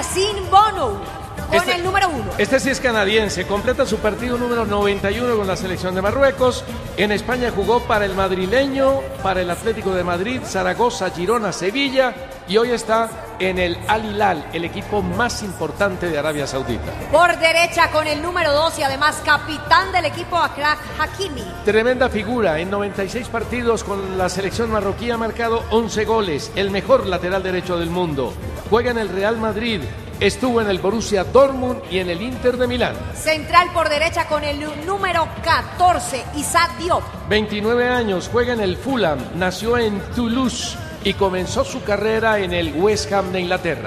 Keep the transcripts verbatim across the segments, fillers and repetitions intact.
Yacine Bono con Este, el número uno. Este sí es canadiense, completa su partido número noventa y uno con la selección de Marruecos. En España jugó para el madrileño, para el Atlético de Madrid, Zaragoza, Girona, Sevilla y hoy está en el Al Hilal, el equipo más importante de Arabia Saudita. Por derecha con el número dos y además capitán del equipo Achraf Hakimi. Tremenda figura, en noventa y seis partidos con la selección marroquí ha marcado once goles, el mejor lateral derecho del mundo. Juega en el Real Madrid, estuvo en el Borussia Dortmund y en el Inter de Milán. Central por derecha con el número catorce, Issa Diop. veintinueve años, juega en el Fulham, nació en Toulouse y comenzó su carrera en el West Ham de Inglaterra.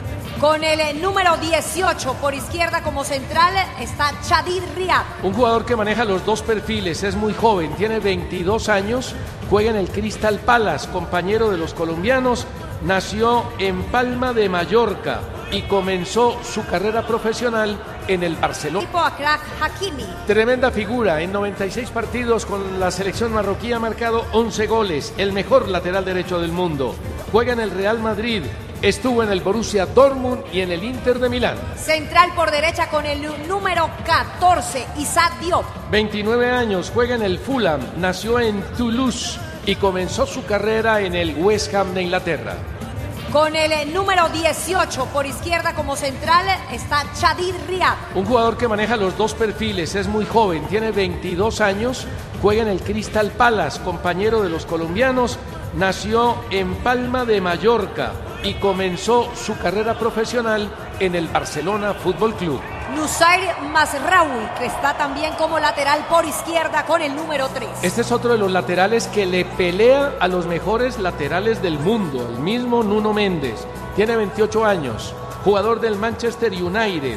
Con el número dieciocho por izquierda como central está Chadid Riyad. Un jugador que maneja los dos perfiles, es muy joven, tiene veintidós años, juega en el Crystal Palace, compañero de los colombianos, nació en Palma de Mallorca y comenzó su carrera profesional en el Barcelona. Tipo Achraf Hakimi. Tremenda figura, en noventa y seis partidos con la selección marroquí ha marcado once goles, el mejor lateral derecho del mundo. Juega en el Real Madrid, estuvo en el Borussia Dortmund y en el Inter de Milán. Central por derecha con el número catorce, Issa Diop. veintinueve años, juega en el Fulham, nació en Toulouse y comenzó su carrera en el West Ham de Inglaterra. Con el número dieciocho por izquierda como central está Chadid Riyad. Un jugador que maneja los dos perfiles, es muy joven, tiene veintidós años, juega en el Crystal Palace, compañero de los colombianos, nació en Palma de Mallorca y comenzó su carrera profesional en el Barcelona Fútbol Club. Nusair Mazraoui, que está también como lateral por izquierda con el número tres. Este es otro de los laterales que le pelea a los mejores laterales del mundo, el mismo Nuno Méndez. Tiene veintiocho años, jugador del Manchester United.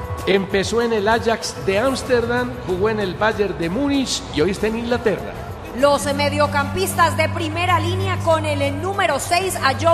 Empezó en el Ajax de Ámsterdam, jugó en el Bayern de Múnich y hoy está en Inglaterra. Los mediocampistas de primera línea con el número seis, a